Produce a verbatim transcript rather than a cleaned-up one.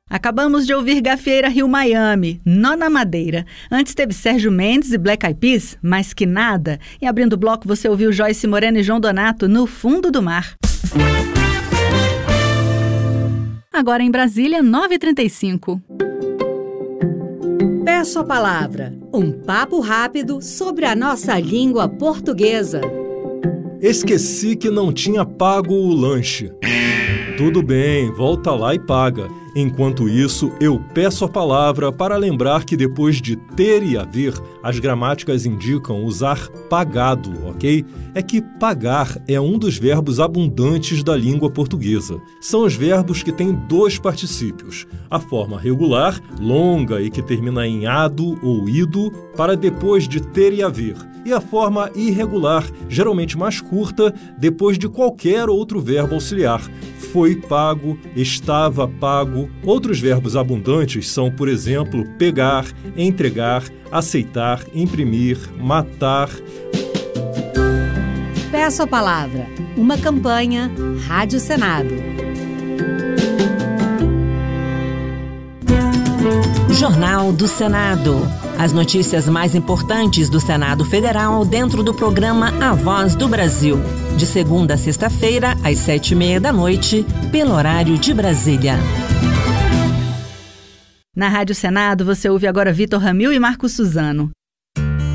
Acabamos de ouvir Gafieira Rio Miami, Nó na Madeira. Antes teve Sérgio Mendes e Black Eyed Peas, Mais Que Nada. E abrindo o bloco você ouviu Joyce Moreno e João Donato, No Fundo do Mar. Agora em Brasília, nove e trinta e cinco. Peço a palavra, um papo rápido sobre a nossa língua portuguesa. Esqueci que não tinha pago o lanche. Tudo bem, volta lá e paga. Enquanto isso, eu peço a palavra para lembrar que depois de ter e haver, as gramáticas indicam usar pagado, ok? É que pagar é um dos verbos abundantes da língua portuguesa. São os verbos que têm dois particípios. A forma regular, longa e que termina em ado ou ido, para depois de ter e haver. E a forma irregular, geralmente mais curta, depois de qualquer outro verbo auxiliar. Foi pago, estava pago. Outros verbos abundantes são, por exemplo, pegar, entregar, aceitar, imprimir, matar. Peço a palavra, uma campanha Rádio Senado. Jornal do Senado. As notícias mais importantes do Senado Federal dentro do programa A Voz do Brasil. De segunda a sexta-feira, às sete e meia da noite, pelo horário de Brasília. Na Rádio Senado, você ouve agora Vitor Ramil e Marcos Suzano.